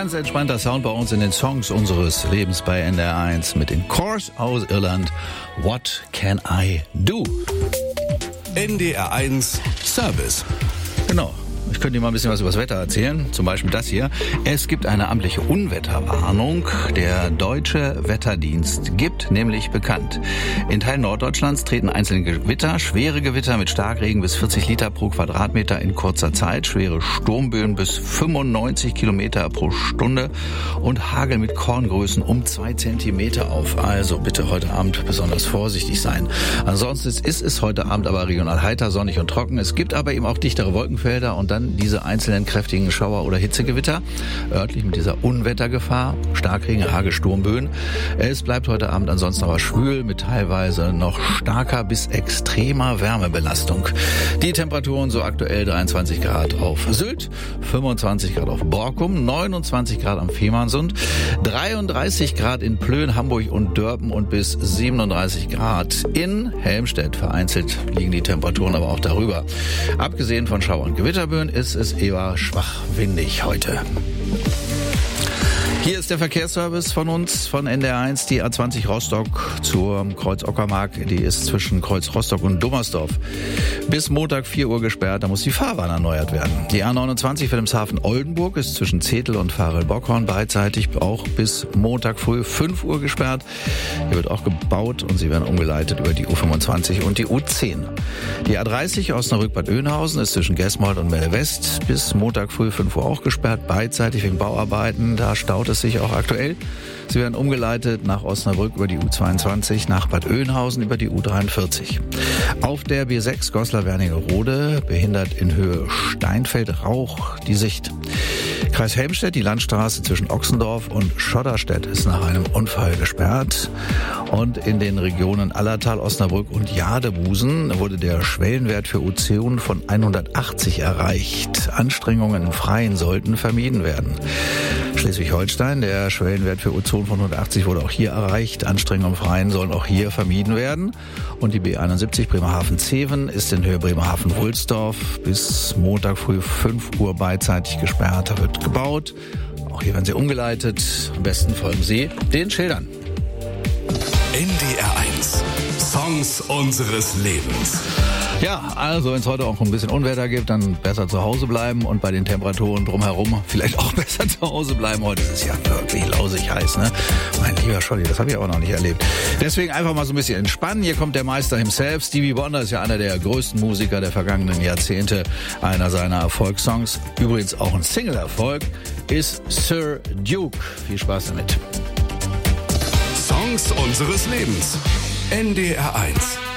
Ganz entspannter Sound bei uns in den Songs unseres Lebens bei NDR1 mit den Corrs aus Irland. What can I do? NDR1 Service. Genau. Ich könnte Ihnen mal ein bisschen was über das Wetter erzählen, zum Beispiel das hier. Es gibt eine amtliche Unwetterwarnung. Der Deutsche Wetterdienst gibt nämlich bekannt: In Teilen Norddeutschlands treten einzelne Gewitter, schwere Gewitter mit Starkregen bis 40 Liter pro Quadratmeter in kurzer Zeit, schwere Sturmböen bis 95 Kilometer pro Stunde und Hagel mit Korngrößen um 2 Zentimeter auf. Also bitte heute Abend besonders vorsichtig sein. Ansonsten ist es heute Abend aber regional heiter, sonnig und trocken. Es gibt aber eben auch dichtere Wolkenfelder und dann diese einzelnen kräftigen Schauer- oder Hitzegewitter, örtlich mit dieser Unwettergefahr, Starkregen, Hagel, Sturmböen. Es bleibt heute Abend ansonsten aber schwül mit teilweise noch starker bis extremer Wärmebelastung. Die Temperaturen so aktuell 23 Grad auf Sylt, 25 Grad auf Borkum, 29 Grad am Fehmarnsund, 33 Grad in Plön, Hamburg und Dörpen und bis 37 Grad in Helmstedt. Vereinzelt liegen die Temperaturen aber auch darüber. Abgesehen von Schauer- und Gewitterböen ist es eher schwach windig heute. Hier ist der Verkehrsservice von uns, von NDR1, die A20 Rostock zur Kreuz-Ockermark. Die ist zwischen Kreuz Rostock und Dummersdorf bis Montag 4 Uhr gesperrt. Da muss die Fahrbahn erneuert werden. Die A29 Wilhelmshaven-Oldenburg ist zwischen Zetel und Varel-Bockhorn beidseitig auch bis Montag früh 5 Uhr gesperrt. Hier wird auch gebaut und sie werden umgeleitet über die U25 und die U10. Die A30 Osnabrück-Bad Oeynhausen ist zwischen Gesmold und Melle West bis Montag früh 5 Uhr auch gesperrt, beidseitig wegen Bauarbeiten. Da staut es sich auch aktuell. Sie werden umgeleitet nach Osnabrück über die U22, nach Bad Oeynhausen über die U43. Auf der B6 Goslar-Wernigerode behindert in Höhe Steinfeld-Rauch die Sicht. Kreis Helmstedt, die Landstraße zwischen Ochsendorf und Schotterstedt ist nach einem Unfall gesperrt. Und in den Regionen Allertal, Osnabrück und Jadebusen wurde der Schwellenwert für Ozon von 180 erreicht. Anstrengungen im Freien sollten vermieden werden. Schleswig-Holstein, der Schwellenwert für Ozon von 180 wurde auch hier erreicht. Anstrengungen im Freien sollen auch hier vermieden werden. Und die B71 Bremerhaven-Zeven ist in Höhe Bremerhaven-Wulsdorf bis Montag früh 5 Uhr beidseitig gesperrt. Da wird gebaut. Auch hier werden sie umgeleitet. Am besten folgen Sie den Schildern. NDR1 Songs unseres Lebens. Ja, also wenn es heute auch ein bisschen Unwetter gibt, dann besser zu Hause bleiben und bei den Temperaturen drumherum vielleicht auch besser zu Hause bleiben. Heute ist es ja wirklich lausig heiß, ne? Mein lieber Scholli, das habe ich aber noch nicht erlebt. Deswegen einfach mal so ein bisschen entspannen. Hier kommt der Meister himself. Stevie Wonder ist ja einer der größten Musiker der vergangenen Jahrzehnte. Einer seiner Erfolgssongs, übrigens auch ein Single-Erfolg, ist Sir Duke. Viel Spaß damit. Songs unseres Lebens. NDR1.